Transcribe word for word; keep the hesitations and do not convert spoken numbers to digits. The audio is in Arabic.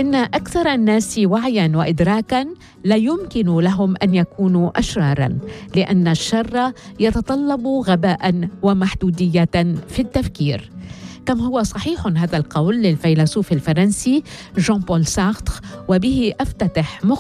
إن أكثر الناس وعياً وإدراكاً لا يمكن لهم أن يكونوا أشراراً، لأن الشر يتطلب غباءً ومحدودية في التفكير. كم هو صحيح هذا القول للفيلسوف الفرنسي جون بول سارتر، وبه أفتتح